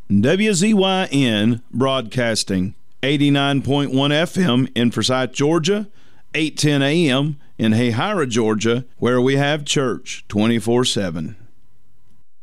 WZYN Broadcasting, 89.1 FM in Forsyth, Georgia, 810 AM in Hayhira, Georgia, where we have church 24/7.